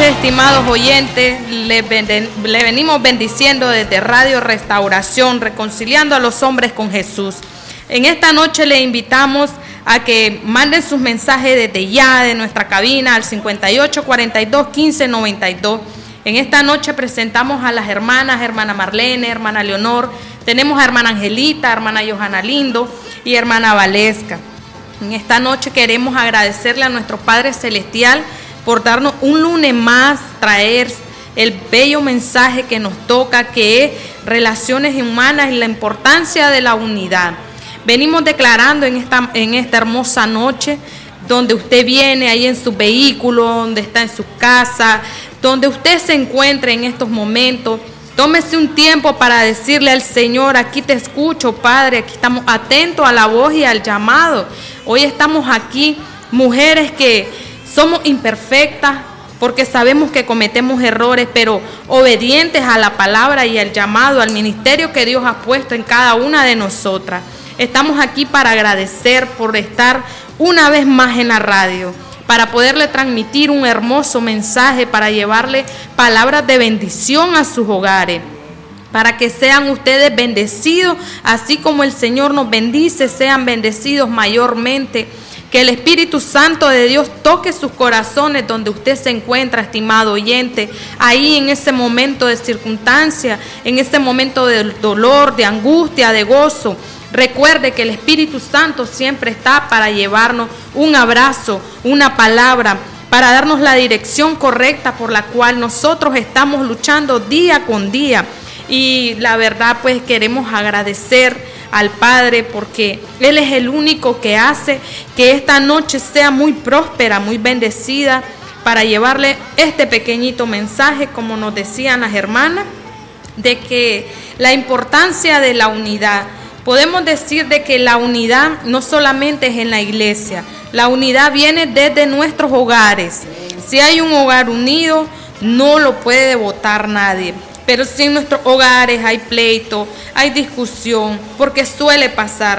noches, estimados oyentes. Le venimos bendiciendo desde Radio Restauración, reconciliando a los hombres con Jesús. En esta noche le invitamos a que manden sus mensajes desde ya de nuestra cabina al 58 42 15 92. En esta noche presentamos a las hermanas, hermana Marlene, hermana Leonor, tenemos a hermana Angelita, hermana Johanna Lindo y hermana Valesca. En esta noche queremos agradecerle a nuestro Padre Celestial por darnos un lunes más, traer el bello mensaje que nos toca, que es relaciones humanas y la importancia de la unidad. Venimos declarando en esta hermosa noche, donde usted viene ahí en su vehículo, donde está en su casa, donde usted se encuentre en estos momentos, tómese un tiempo para decirle al Señor: aquí te escucho, Padre, aquí estamos atentos a la voz y al llamado. Hoy estamos aquí, mujeres que somos imperfectas, porque sabemos que cometemos errores, pero obedientes a la palabra y al llamado, al ministerio que Dios ha puesto en cada una de nosotras. Estamos aquí para agradecer por estar una vez más en la radio, para poderle transmitir un hermoso mensaje, para llevarle palabras de bendición a sus hogares, para que sean ustedes bendecidos, así como el Señor nos bendice, sean bendecidos mayormente. Que el Espíritu Santo de Dios toque sus corazones donde usted se encuentra, estimado oyente, ahí en ese momento de circunstancia, en ese momento de dolor, de angustia, de gozo. Recuerde que el Espíritu Santo siempre está para llevarnos un abrazo, una palabra, para darnos la dirección correcta por la cual nosotros estamos luchando día con día. Y la verdad, pues queremos agradecer al Padre, porque Él es el único que hace que esta noche sea muy próspera, muy bendecida, para llevarle este pequeñito mensaje, como nos decían las hermanas, de que la importancia de la unidad. Podemos decir de que la unidad no solamente es en la iglesia, la unidad viene desde nuestros hogares. Si hay un hogar unido, no lo puede botar nadie. Pero si en nuestros hogares hay pleito, hay discusión, porque suele pasar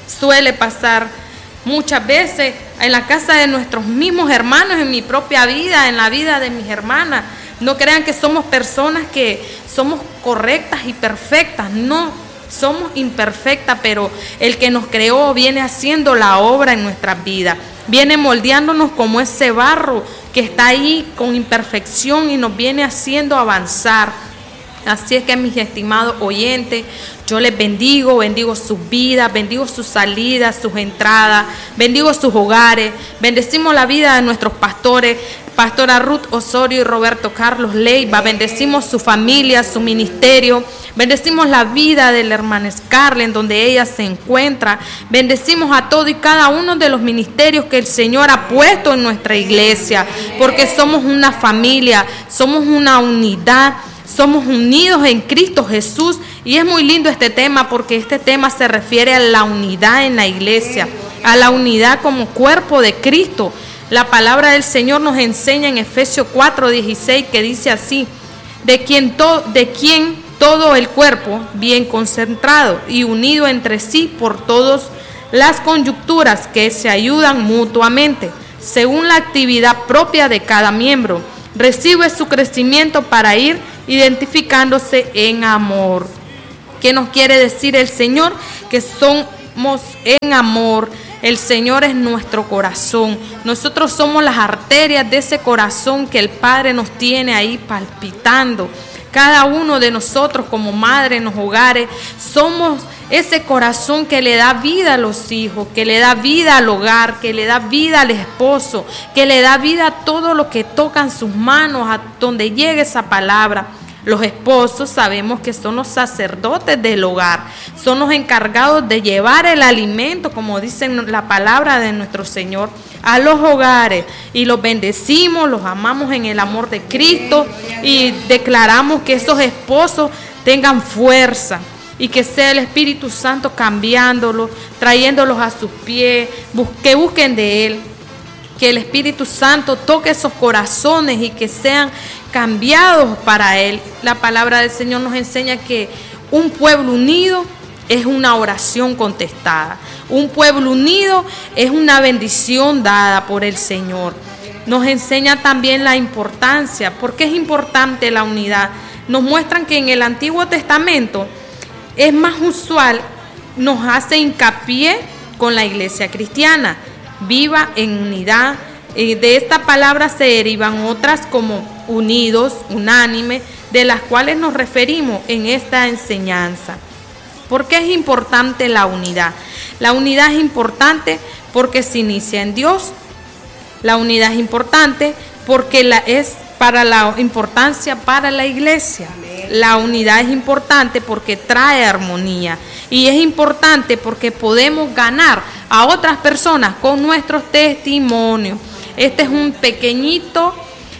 muchas veces en la casa de nuestros mismos hermanos, en mi propia vida, en la vida de mis hermanas. No crean que somos personas que somos correctas y perfectas, no, somos imperfectas, pero el que nos creó viene haciendo la obra en nuestras vidas, viene moldeándonos como ese barro que está ahí con imperfección y nos viene haciendo avanzar. Así es que, mis estimados oyentes, yo les bendigo sus vidas, bendigo sus salidas, sus entradas, bendigo sus hogares, bendecimos la vida de nuestros pastores, Pastora Ruth Osorio y Roberto Carlos Leiva, bendecimos su familia, su ministerio, bendecimos la vida de la hermana Scarlett, donde ella se encuentra, bendecimos a todo y cada uno de los ministerios que el Señor ha puesto en nuestra iglesia, porque somos una familia, somos una unidad. Somos unidos en Cristo Jesús, y es muy lindo este tema, porque este tema se refiere a la unidad en la iglesia, a la unidad como cuerpo de Cristo. La palabra del Señor nos enseña en Efesios 4:16, que dice así: de quien todo el cuerpo, bien concentrado y unido entre sí por todas las coyunturas que se ayudan mutuamente, según la actividad propia de cada miembro, recibe su crecimiento para ir identificándose en amor. ¿Qué nos quiere decir el Señor? Que somos en amor. El Señor es nuestro corazón. Nosotros somos las arterias de ese corazón que el Padre nos tiene ahí palpitando. Cada uno de nosotros como madre en los hogares somos ese corazón que le da vida a los hijos, que le da vida al hogar, que le da vida al esposo, que le da vida a todo lo que tocan sus manos, a donde llegue esa palabra. Los esposos sabemos que son los sacerdotes del hogar, son los encargados de llevar el alimento, como dice la palabra de nuestro Señor, a los hogares, y los bendecimos, los amamos en el amor de Cristo, y declaramos que esos esposos tengan fuerza, y que sea el Espíritu Santo cambiándolos, trayéndolos a sus pies, que busquen de Él, que el Espíritu Santo toque esos corazones y que sean cambiados para Él. La palabra del Señor nos enseña que un pueblo unido es una oración contestada. Un pueblo unido es una bendición dada por el Señor. nos enseña también la importancia. ¿Por qué es importante la unidad? Nos muestran que en el Antiguo Testamento es más usual, nos hace hincapié con la iglesia cristiana, viva en unidad. De esta palabra se derivan otras como unidos, unánime, de las cuales nos referimos en esta enseñanza. ¿Por qué es importante la unidad? La unidad es importante porque se inicia en Dios. La unidad es importante porque es para la importancia para la iglesia. La unidad es importante porque trae armonía. Y es importante porque podemos ganar a otras personas con nuestros testimonios. Este es un pequeñito,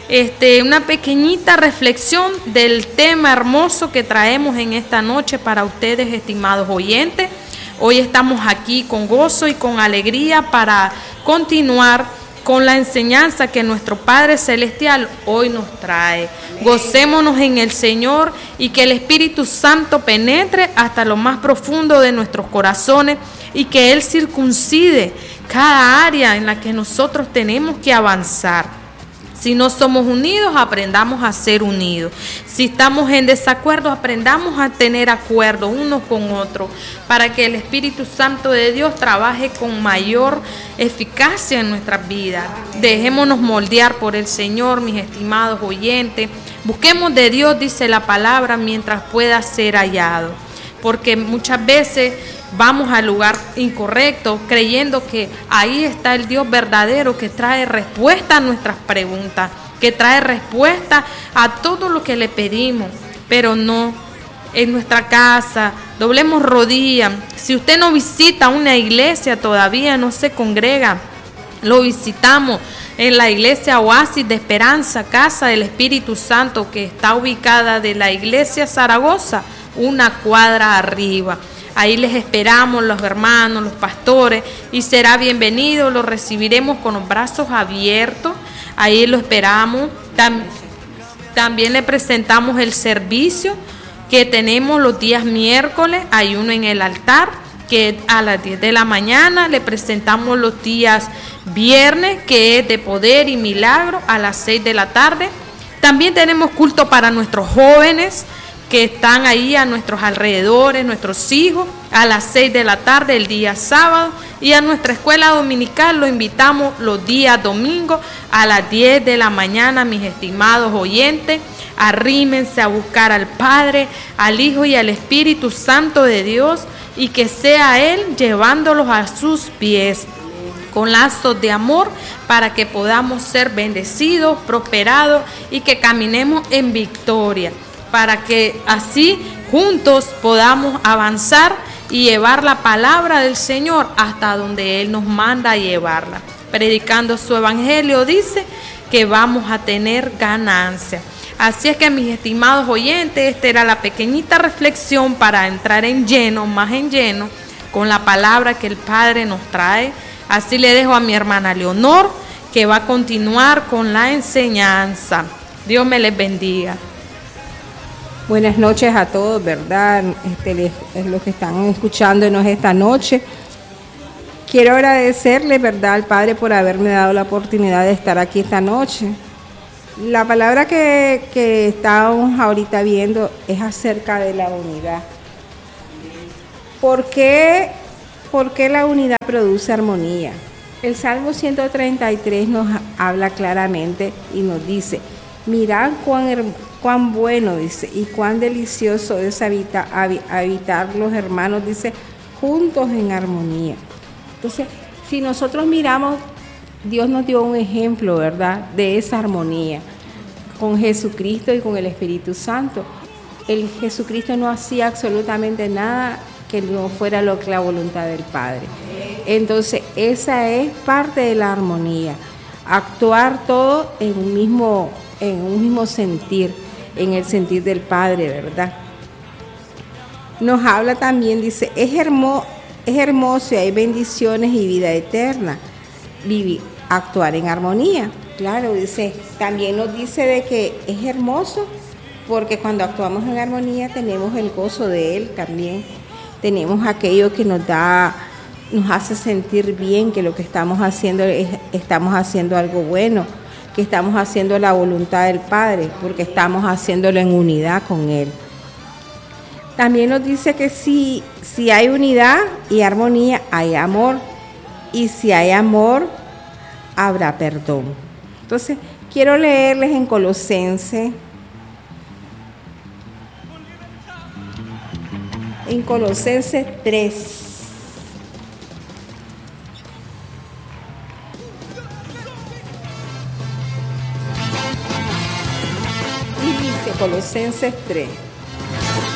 una pequeñita reflexión del tema hermoso que traemos en esta noche para ustedes, estimados oyentes. Hoy estamos aquí con gozo y con alegría para continuar con la enseñanza que nuestro Padre Celestial hoy nos trae. Gocémonos en el Señor y que el Espíritu Santo penetre hasta lo más profundo de nuestros corazones y que Él circuncide cada área en la que nosotros tenemos que avanzar. Si no somos unidos, aprendamos a ser unidos. Si estamos en desacuerdo, aprendamos a tener acuerdo unos con otros para que el Espíritu Santo de Dios trabaje con mayor eficacia en nuestras vidas. Dejémonos moldear por el Señor, mis estimados oyentes. Busquemos de Dios, dice la palabra, mientras pueda ser hallado. Porque muchas veces vamos al lugar incorrecto creyendo que ahí está el Dios verdadero que trae respuesta a nuestras preguntas, que trae respuesta a todo lo que le pedimos, pero no. En nuestra casa, doblemos rodillas. Si usted no visita una iglesia todavía, no se congrega, lo visitamos en la iglesia Oasis de Esperanza, Casa del Espíritu Santo, que está ubicada de la iglesia Zaragoza, una cuadra arriba. Ahí les esperamos los hermanos, los pastores, y será bienvenido, lo recibiremos con los brazos abiertos. Ahí lo esperamos. También le presentamos el servicio que tenemos los días miércoles. Hay uno en el altar que a las 10 de la mañana. Le presentamos los días viernes, que es de poder y milagro, a las 6 de la tarde. También tenemos culto para nuestros jóvenes que están ahí a nuestros alrededores, nuestros hijos, a las 6 de la tarde el día sábado, y a nuestra escuela dominical lo invitamos los días domingos a las 10 de la mañana, mis estimados oyentes. Arrímense a buscar al Padre, al Hijo y al Espíritu Santo de Dios, y que sea Él llevándolos a sus pies con lazos de amor para que podamos ser bendecidos, prosperados y que caminemos en victoria, para que así juntos podamos avanzar y llevar la palabra del Señor hasta donde Él nos manda a llevarla. Predicando su evangelio, dice que vamos a tener ganancia. Así es que, mis estimados oyentes, esta era la pequeñita reflexión para entrar en lleno, más en lleno, con la palabra que el Padre nos trae. Así le dejo a mi hermana Leonor, que va a continuar con la enseñanza. Dios me les bendiga. Buenas noches a todos, ¿verdad? Los que están escuchándonos esta noche. Quiero agradecerle, ¿verdad?, al Padre por haberme dado la oportunidad de estar aquí esta noche. La palabra que estábamos ahorita viendo es acerca de la unidad. ¿Por qué la unidad produce armonía? El Salmo 133 nos habla claramente y nos dice: mirad cuán bueno, dice, y cuán delicioso es habitar los hermanos, dice, juntos en armonía. Entonces, si nosotros miramos, Dios nos dio un ejemplo, ¿verdad?, de esa armonía con Jesucristo y con el Espíritu Santo. El Jesucristo no hacía absolutamente nada que no fuera lo que la voluntad del Padre. Entonces, esa es parte de la armonía, actuar todo en un mismo sentir, en el sentir del Padre, ¿verdad? Nos habla también, dice, es hermoso y hay bendiciones y vida eterna. Actuar en armonía. Claro, dice, también nos dice de que es hermoso porque cuando actuamos en armonía tenemos el gozo de Él también. Tenemos aquello que nos hace sentir bien, que lo que estamos haciendo algo bueno. que estamos haciendo la voluntad del Padre, porque estamos haciéndolo en unidad con Él. También nos dice que si hay unidad y armonía, hay amor. Y si hay amor, habrá perdón. Entonces, quiero leerles en Colosenses. En Colosenses 3. Y dice Colosenses 3.